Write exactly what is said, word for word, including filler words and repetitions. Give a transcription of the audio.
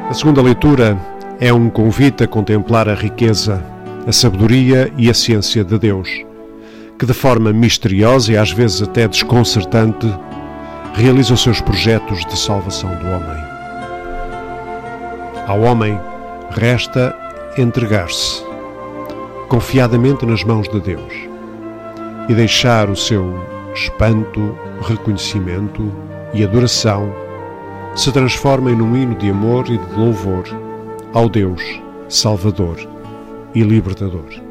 A segunda leitura é um convite a contemplar a riqueza, a sabedoria e a ciência de Deus, que de forma misteriosa e às vezes até desconcertante realiza os seus projetos de salvação do homem. Ao homem resta entregar-se confiadamente nas mãos de Deus e deixar o seu espanto, reconhecimento e adoração se transformem num hino de amor e de louvor ao Deus Salvador e Libertador.